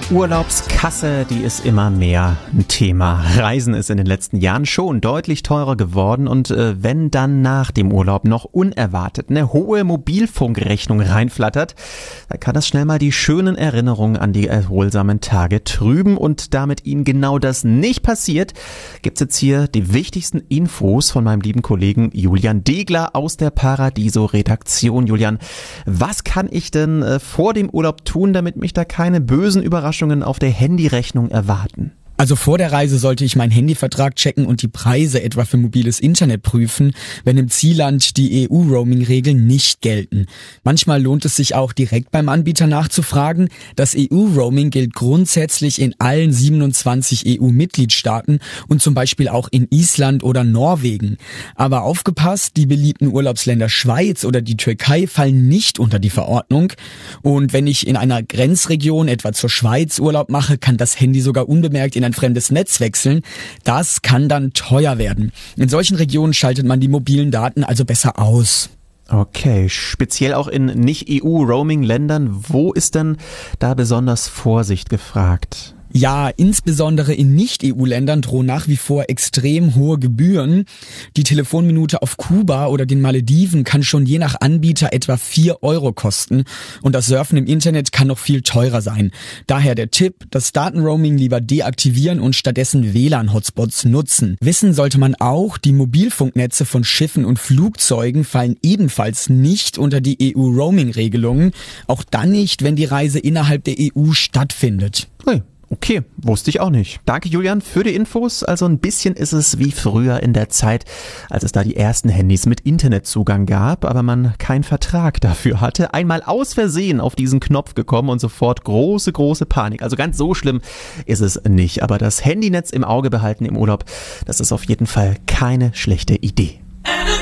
Urlaubskasse, die ist immer mehr ein Thema. Reisen ist in den letzten Jahren schon deutlich teurer geworden und wenn dann nach dem Urlaub noch unerwartet eine hohe Mobilfunkrechnung reinflattert, dann kann das schnell mal die schönen Erinnerungen an die erholsamen Tage trüben und damit Ihnen genau das nicht passiert, gibt's jetzt hier die wichtigsten Infos von meinem lieben Kollegen Julian Degler aus der Paradiso-Redaktion. Julian, was kann ich denn vor dem Urlaub tun, damit mich da keine bösen Überraschungen auf der Handyrechnung erwarten? Also vor der Reise sollte ich meinen Handyvertrag checken und die Preise etwa für mobiles Internet prüfen, wenn im Zielland die EU-Roaming-Regeln nicht gelten. Manchmal lohnt es sich auch direkt beim Anbieter nachzufragen. Das EU-Roaming gilt grundsätzlich in allen 27 EU-Mitgliedstaaten und zum Beispiel auch in Island oder Norwegen. Aber aufgepasst, die beliebten Urlaubsländer Schweiz oder die Türkei fallen nicht unter die Verordnung. Und wenn ich in einer Grenzregion, etwa zur Schweiz, Urlaub mache, kann das Handy sogar unbemerkt in ein fremdes Netz wechseln. Das kann dann teuer werden. In solchen Regionen schaltet man die mobilen Daten also besser aus. Okay, speziell auch in Nicht-EU-Roaming-Ländern. Wo ist denn da besonders Vorsicht gefragt? Ja, insbesondere in Nicht-EU-Ländern drohen nach wie vor extrem hohe Gebühren. Die Telefonminute auf Kuba oder den Malediven kann schon je nach Anbieter etwa 4 Euro kosten und das Surfen im Internet kann noch viel teurer sein. Daher der Tipp, das Datenroaming lieber deaktivieren und stattdessen WLAN-Hotspots nutzen. Wissen sollte man auch, die Mobilfunknetze von Schiffen und Flugzeugen fallen ebenfalls nicht unter die EU-Roaming-Regelungen, auch dann nicht, wenn die Reise innerhalb der EU stattfindet. Hey. Okay, wusste ich auch nicht. Danke Julian für die Infos. Also ein bisschen ist es wie früher in der Zeit, als es da die ersten Handys mit Internetzugang gab, aber man keinen Vertrag dafür hatte. Einmal aus Versehen auf diesen Knopf gekommen und sofort große Panik. Also ganz so schlimm ist es nicht. Aber das Handynetz im Auge behalten im Urlaub, das ist auf jeden Fall keine schlechte Idee.